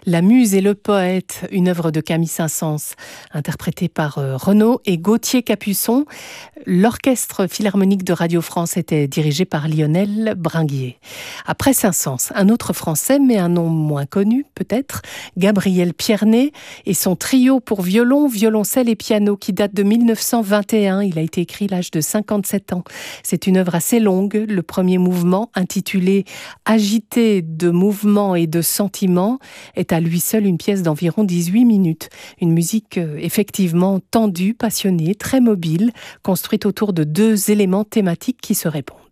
La Muse et le poète, une œuvre de Camille Saint-Saëns, interprétée par Renaud et Gauthier Capuçon. L'orchestre philharmonique de Radio France était dirigé par Lionel Bringuier. Après Saint-Saëns, un autre Français, mais un nom moins connu peut-être, Gabriel Pierné et son trio pour violon, violoncelle et piano qui date de 1921. Il a été écrit à l'âge de 57 ans. C'est une œuvre assez longue. Le premier mouvement, intitulé « Agité de mouvements et de sentiments », est à lui seul une pièce d'environ 18 minutes. Une musique effectivement tendue, passionnée, très mobile, construite autour de deux éléments thématiques qui se répondent.